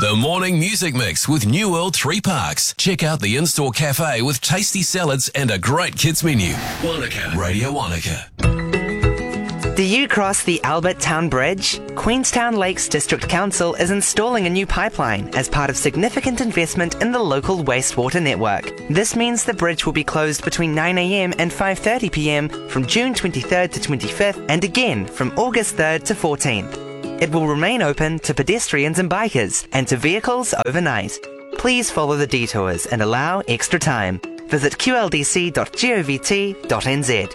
The Morning Music Mix with New World 3 Parks. Check out the in-store cafe with tasty salads and a great kids menu. Wanaka, Radio Wanaka. Do you cross the Albert Town Bridge? Queenstown Lakes District Council is installing a new pipeline as part of significant investment in the local wastewater network. This means the bridge will be closed between 9 a.m. and 5:30 p.m. from June 23rd to 25th and again from August 3rd to 14th. It will remain open to pedestrians and bikers and to vehicles overnight. Please follow the detours and allow extra time. Visit qldc.govt.nz.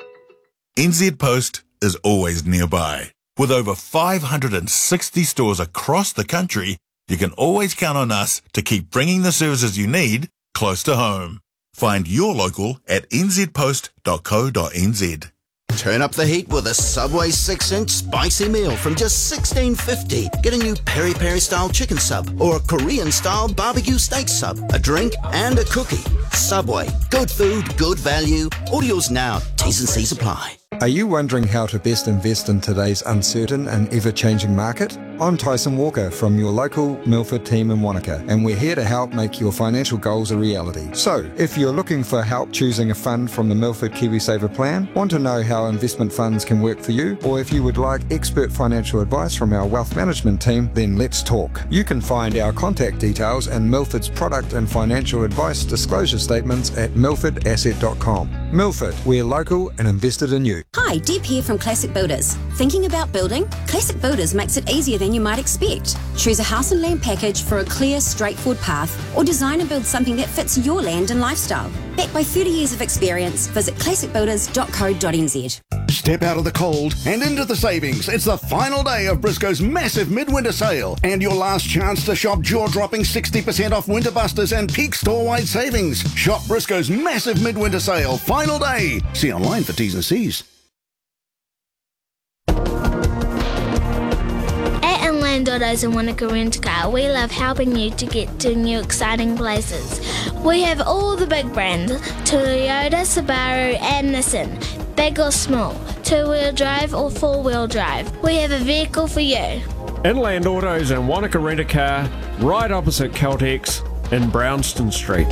NZ Post is always nearby. With over 560 stores across the country, you can always count on us to keep bringing the services you need close to home. Find your local at nzpost.co.nz. Turn up the heat with a Subway 6-inch spicy meal from just $16.50. Get a new peri-peri style chicken sub or a Korean style barbecue steak sub, a drink and a cookie. Subway. Good food, good value. Orders now. T's and C's apply. Are you wondering how to best invest in today's uncertain and ever-changing market? I'm Tyson Walker from your local Milford team in Wanaka, and we're here to help make your financial goals a reality. So, if you're looking for help choosing a fund from the Milford KiwiSaver plan, want to know how investment funds can work for you, or if you would like expert financial advice from our wealth management team, then let's talk. You can find our contact details and Milford's product and financial advice disclosure statements at milfordasset.com. Milford, we're local and invested in you. Hi, Deb here from Classic Builders. Thinking about building? Classic Builders makes it easier than you might expect. Choose a house and land package for a clear, straightforward path, or design and build something that fits your land and lifestyle. Backed by 30 years of experience, visit classicbuilders.co.nz. Step out of the cold and into the savings. It's the final day of Briscoe's massive midwinter sale and your last chance to shop jaw-dropping 60% off Winter Busters and peak store-wide savings. Shop Briscoe's massive midwinter sale, final day. See online for T's and C's. At Inland Autos and Wanaka Rent Car, we love helping you to get to new exciting places. We have all the big brands, Toyota, Subaru and Nissan. Big or small, two-wheel drive or four-wheel drive. We have a vehicle for you. Inland Autos and Wanaka Rent a Car, right opposite Caltex in Brownston Street.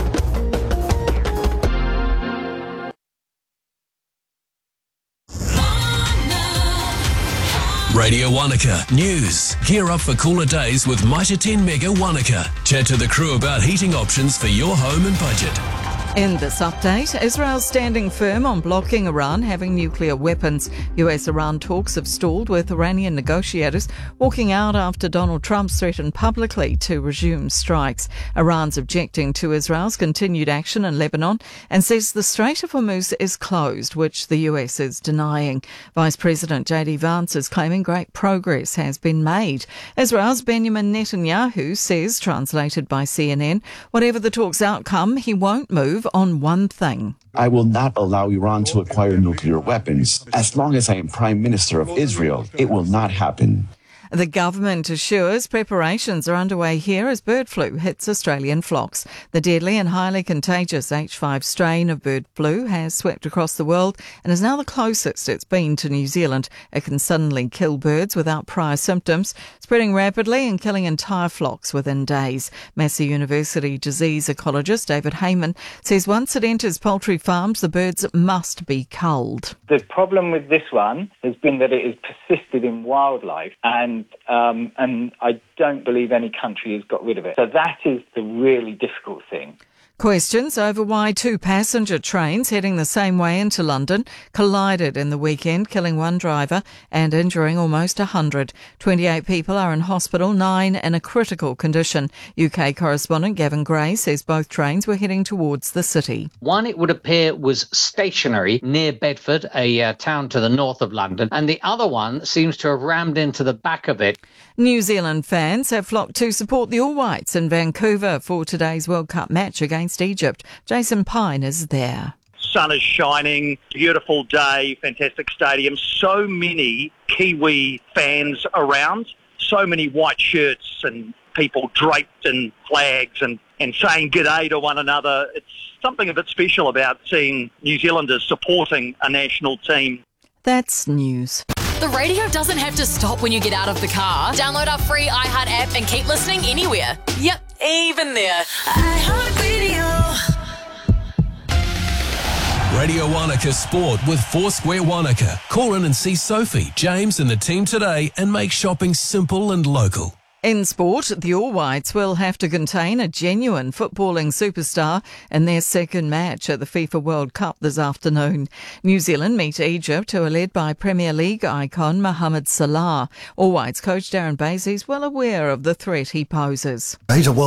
Radio Wanaka News. Gear up for cooler days with Mitre 10 Mega Wanaka. Chat to the crew about heating options for your home and budget. In this update, Israel's standing firm on blocking Iran having nuclear weapons. US-Iran talks have stalled, with Iranian negotiators walking out after Donald Trump's threatened publicly to resume strikes. Iran's objecting to Israel's continued action in Lebanon and says the Strait of Hormuz is closed, which the US is denying. Vice President J.D. Vance is claiming great progress has been made. Israel's Benjamin Netanyahu says, translated by CNN, whatever the talks' outcome, he won't move on one thing. I will not allow Iran to acquire nuclear weapons. As long as I am Prime Minister of Israel, it will not happen. The government assures preparations are underway here as bird flu hits Australian flocks. The deadly and highly contagious H5 strain of bird flu has swept across the world and is now the closest it's been to New Zealand. It can suddenly kill birds without prior symptoms, spreading rapidly and killing entire flocks within days. Massey University disease ecologist David Heyman says once it enters poultry farms, the birds must be culled. The problem with this one has been that it has persisted in wildlife and I don't believe any country has got rid of it. So that is the really difficult thing. Questions over why two passenger trains heading the same way into London collided in the weekend, killing one driver and injuring almost 100. 28 people are in hospital, 9 in a critical condition. UK correspondent Gavin Gray says both trains were heading towards the city. One, it would appear, was stationary near Bedford, a town to the north of London, and the other one seems to have rammed into the back of it. New Zealand fans have flocked to support the All Whites in Vancouver for today's World Cup match against Egypt. Jason Pine is there. Sun is shining, beautiful day, fantastic stadium, so many Kiwi fans around, so many white shirts and people draped in flags and saying g'day to one another. It's something a bit special about seeing New Zealanders supporting a national team. That's news. The radio doesn't have to stop when you get out of the car. Download our free iHeart app and keep listening anywhere. Yep, even there. iHeartRadio. Radio Wanaka Sport with Foursquare Wanaka. Call in and see Sophie, James and the team today and make shopping simple and local. In sport, the All Whites will have to contain a genuine footballing superstar in their second match at the FIFA World Cup this afternoon. New Zealand meet Egypt, who are led by Premier League icon Mohamed Salah. All Whites coach Darren Basey is well aware of the threat he poses.